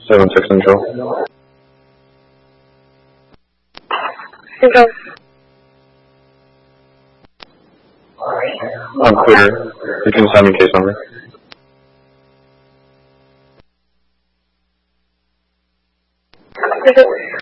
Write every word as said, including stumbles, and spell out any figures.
seven six Central. Central. I'm clear. You can send me case number. Central.